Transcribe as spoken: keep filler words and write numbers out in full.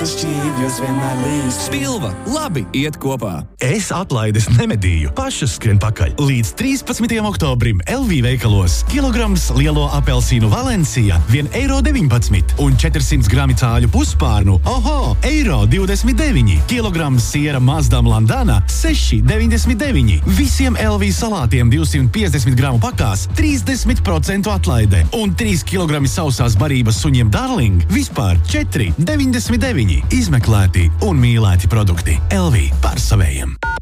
Visas ķīvjos vienmēr līst. Spilva labi iet kopā. Es atlaides nemedīju, pašas skrien pakaļ. Līdz trīspadsmitajam oktobrim L V veikalos kilograms lielo apelsīnu Valencija vien eiro deviņpadsmit un četrsimt grami cāļu puspārnu, oho, eiro divdesmit deviņi. Kilograms siera Mazdam Landana seši deviņdesmit deviņi. Visiem L V salātiem divsimt piecdesmit gramu pakās trīsdesmit procentu atlaide un trīs kilogrami sausās barības suņiem Darling vispār četri deviņdesmit deviņi. Izmeklēti un mīlēti produkti. L V par savējiem.